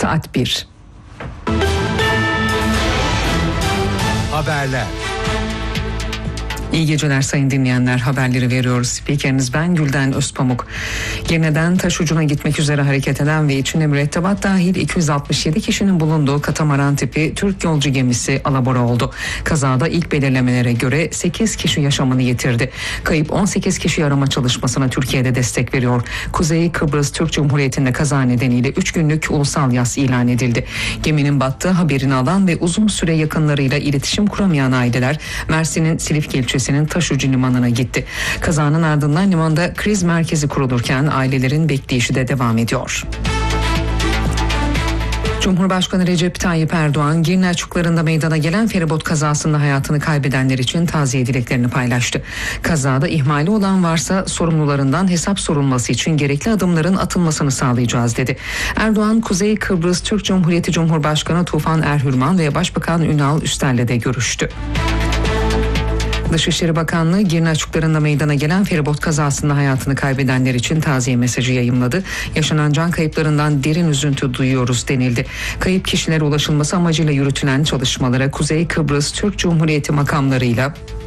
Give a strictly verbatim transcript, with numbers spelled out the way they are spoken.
Saat bir. Haberler. İyi geceler sayın dinleyenler, haberleri veriyoruz. Spikeriniz ben Gülden Özpamuk. Girne'den Taşucu'na gitmek üzere hareket eden ve içinde mürettebat dahil iki yüz altmış yedi kişinin bulunduğu katamaran tipi Türk yolcu gemisi alabora oldu. Kazada ilk belirlemelere göre sekiz kişi yaşamını yitirdi. Kayıp on sekiz kişi arama çalışmasına Türkiye'de destek veriyor. Kuzey Kıbrıs Türk Cumhuriyeti'nde kaza nedeniyle üç günlük ulusal yas ilan edildi. Geminin battığı haberini alan ve uzun süre yakınlarıyla iletişim kuramayan aileler Mersin'in Silifke ilçesi Taşucu limanına gitti. Kazanın ardından limanda kriz merkezi kurulurken ailelerin bekleyişi de devam ediyor. Cumhurbaşkanı Recep Tayyip Erdoğan, Girne açıklarında meydana gelen feribot kazasında hayatını kaybedenler için taziye dileklerini paylaştı. Kazada ihmali olan varsa sorumlularından hesap sorulması için gerekli adımların atılmasını sağlayacağız dedi. Erdoğan, Kuzey Kıbrıs Türk Cumhuriyeti Cumhurbaşkanı Tufan Erhürman ve Başbakan Ünal Üstel'le de görüştü. Dışişleri Bakanlığı Girne açıklarında meydana gelen feribot kazasında hayatını kaybedenler için taziye mesajı yayımladı. Yaşanan can kayıplarından derin üzüntü duyuyoruz denildi. Kayıp kişilere ulaşılması amacıyla yürütülen çalışmalara Kuzey Kıbrıs Türk Cumhuriyeti makamlarıyla